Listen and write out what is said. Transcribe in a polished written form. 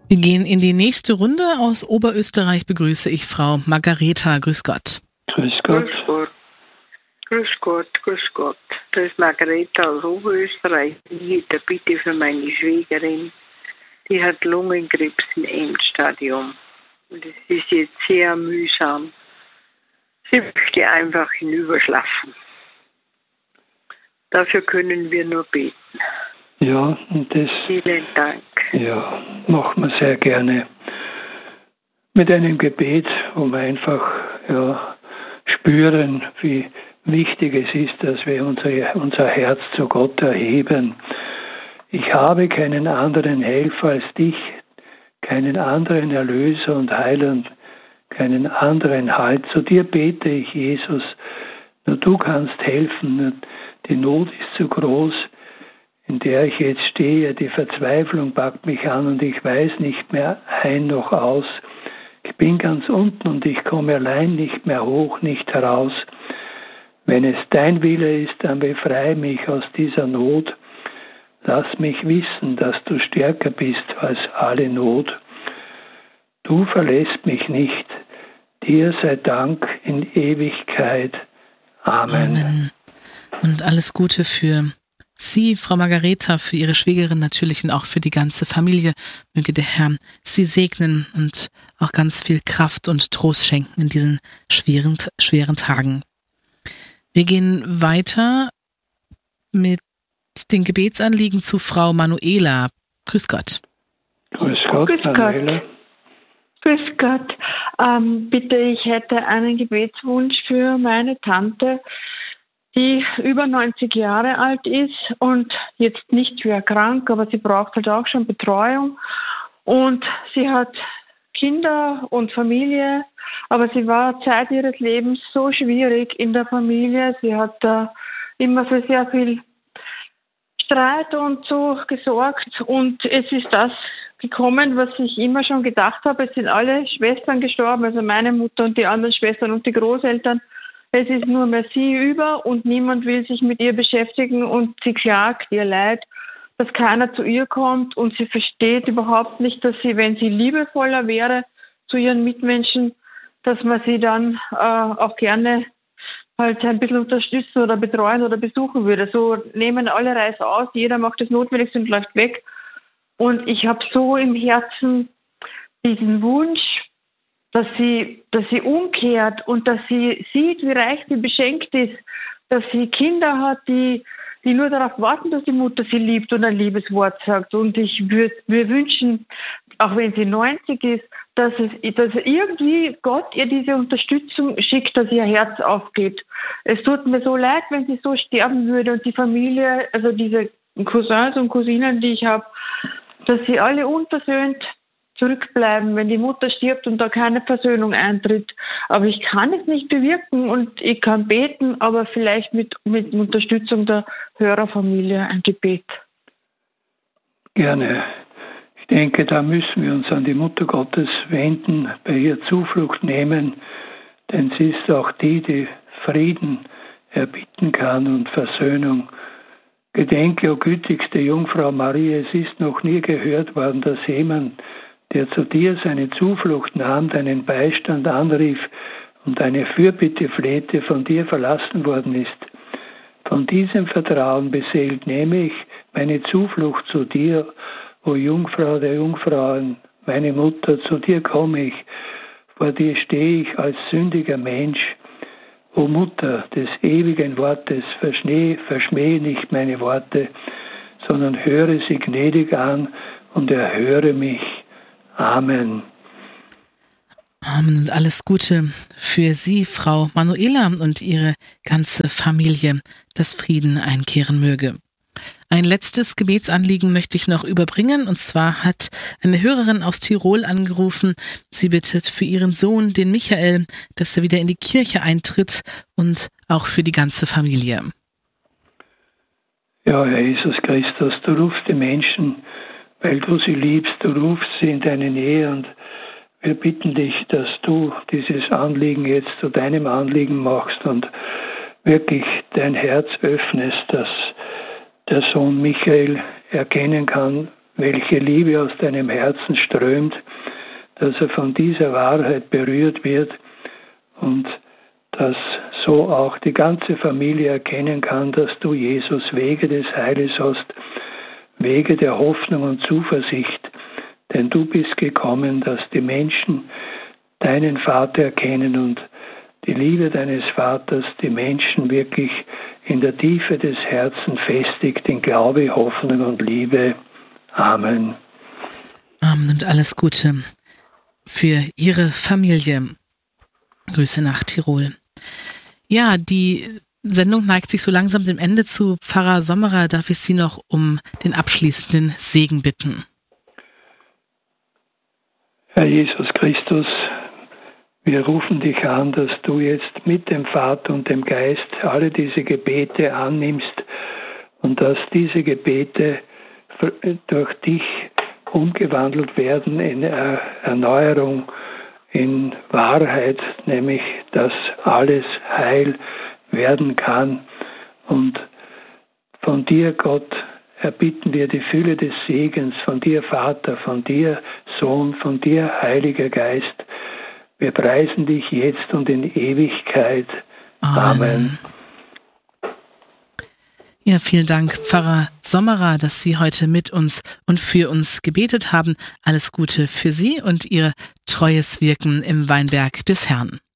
Wir gehen in die nächste Runde. Aus Oberösterreich begrüße ich Frau Margareta. Grüß Gott. Grüß Gott. Grüß Gott. Grüß Gott, grüß Gott. Das ist Margareta aus Oberösterreich. Ich hätte Bitte für meine Schwägerin. Die hat Lungenkrebs im Endstadium. Und es ist jetzt sehr mühsam. Sie möchte einfach hinüberschlafen. Dafür können wir nur beten. Ja, und das. Vielen Dank. Ja, machen wir sehr gerne. Mit einem Gebet, wo wir einfach spüren, wie wichtig es ist, dass wir unser Herz zu Gott erheben. Ich habe keinen anderen Helfer als dich, keinen anderen Erlöser und Heiland, keinen anderen Halt. Zu dir bete ich, Jesus. Nur du kannst helfen. Die Not ist zu groß, in der ich jetzt stehe. Die Verzweiflung packt mich an und ich weiß nicht mehr ein noch aus. Ich bin ganz unten und ich komme allein nicht mehr hoch, nicht heraus. Wenn es dein Wille ist, dann befreie mich aus dieser Not. Lass mich wissen, dass du stärker bist als alle Not. Du verlässt mich nicht. Dir sei Dank in Ewigkeit. Amen. Amen. Und alles Gute für Sie, Frau Margareta, für Ihre Schwägerin natürlich und auch für die ganze Familie. Möge der Herr Sie segnen und auch ganz viel Kraft und Trost schenken in diesen schweren Tagen. Wir gehen weiter mit den Gebetsanliegen zu Frau Manuela. Grüß Gott. Grüß Gott, Grüß Manuela. Grüß Gott. Bitte, ich hätte einen Gebetswunsch für meine Tante, die über 90 Jahre alt ist und jetzt nicht schwer krank, aber sie braucht halt auch schon Betreuung. Und sie hat Kinder und Familie, aber sie war Zeit ihres Lebens so schwierig in der Familie. Sie hat da immer für sehr viel Streit und so gesorgt und es ist das gekommen, was ich immer schon gedacht habe. Es sind alle Schwestern gestorben, also meine Mutter und die anderen Schwestern und die Großeltern. Es ist nur mehr sie über und niemand will sich mit ihr beschäftigen und sie klagt ihr Leid, dass keiner zu ihr kommt und sie versteht überhaupt nicht, dass sie, wenn sie liebevoller wäre zu ihren Mitmenschen, dass man sie dann auch gerne halt ein bisschen unterstützen oder betreuen oder besuchen würde. So nehmen alle Reis aus, jeder macht das Notwendigste und läuft weg. Und ich habe so im Herzen diesen Wunsch, dass sie umkehrt und dass sie sieht, wie reich sie beschenkt ist, dass sie Kinder hat, die nur darauf warten, dass die Mutter sie liebt und ein Liebeswort sagt. Und ich würde mir wünschen, auch wenn sie 90 ist, dass irgendwie Gott ihr diese Unterstützung schickt, dass ihr Herz aufgeht. Es tut mir so leid, wenn sie so sterben würde und die Familie, also diese Cousins und Cousinen, die ich habe, dass sie alle unversöhnt zurückbleiben, wenn die Mutter stirbt und da keine Versöhnung eintritt. Aber ich kann es nicht bewirken und ich kann beten, aber vielleicht mit Unterstützung der Hörerfamilie ein Gebet. Gerne. Ich denke, da müssen wir uns an die Mutter Gottes wenden, bei ihr Zuflucht nehmen, denn sie ist auch die Frieden erbitten kann und Versöhnung. Gedenke, o gütigste Jungfrau Maria, es ist noch nie gehört worden, dass jemand, der zu dir seine Zuflucht nahm, deinen Beistand anrief und deine Fürbitte flehte, von dir verlassen worden ist. Von diesem Vertrauen beseelt nehme ich meine Zuflucht zu dir, o Jungfrau der Jungfrauen, meine Mutter, zu dir komme ich, vor dir stehe ich als sündiger Mensch. O Mutter des ewigen Wortes, verschmähe nicht meine Worte, sondern höre sie gnädig an und erhöre mich. Amen. Amen und alles Gute für Sie, Frau Manuela, und Ihre ganze Familie, dass Frieden einkehren möge. Ein letztes Gebetsanliegen möchte ich noch überbringen, und zwar hat eine Hörerin aus Tirol angerufen. Sie bittet für ihren Sohn, den Michael, dass er wieder in die Kirche eintritt und auch für die ganze Familie. Ja, Herr Jesus Christus, du rufst die Menschen, weil du sie liebst, du rufst sie in deine Nähe und wir bitten dich, dass du dieses Anliegen jetzt zu deinem Anliegen machst und wirklich dein Herz öffnest, dass der Sohn Michael erkennen kann, welche Liebe aus deinem Herzen strömt, dass er von dieser Wahrheit berührt wird und dass so auch die ganze Familie erkennen kann, dass du, Jesus, Wege des Heiles hast, Wege der Hoffnung und Zuversicht, denn du bist gekommen, dass die Menschen deinen Vater erkennen und die Liebe deines Vaters die Menschen wirklich in der Tiefe des Herzens festigt, in Glaube, Hoffnung und Liebe. Amen. Amen und alles Gute für Ihre Familie. Grüße nach Tirol. Ja, die Sendung neigt sich so langsam dem Ende zu. Pfarrer Sommerer, darf ich Sie noch um den abschließenden Segen bitten? Herr Jesus Christus, wir rufen dich an, dass du jetzt mit dem Vater und dem Geist alle diese Gebete annimmst und dass diese Gebete durch dich umgewandelt werden in Erneuerung, in Wahrheit, nämlich dass alles heil werden kann. Und von dir, Gott, erbitten wir die Fülle des Segens, von dir, Vater, von dir, Sohn, von dir, Heiliger Geist. Wir preisen dich jetzt und in Ewigkeit. Amen. Ja, vielen Dank, Pfarrer Sommerer, dass Sie heute mit uns und für uns gebetet haben. Alles Gute für Sie und Ihr treues Wirken im Weinberg des Herrn.